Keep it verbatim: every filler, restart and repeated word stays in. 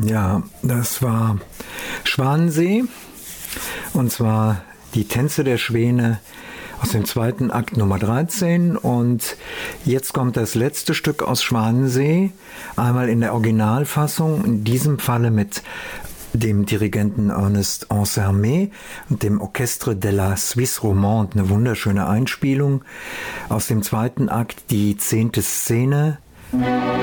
Ja, das war Schwanensee, und zwar die Tänze der Schwäne aus dem zweiten Akt Nummer dreizehn, und jetzt kommt das letzte Stück aus Schwanensee, einmal in der Originalfassung, in diesem Falle mit dem Dirigenten Ernest Ansermet und dem Orchestre de la Suisse Romande, eine wunderschöne Einspielung aus dem zweiten Akt, die zehnte Szene.